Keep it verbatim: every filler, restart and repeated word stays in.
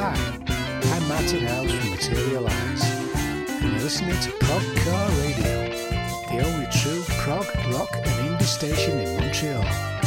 Hi, I'm Martin Howes from Materialise, and you're listening to Prog Car Radio, the only true prog, rock and indie station in Montreal.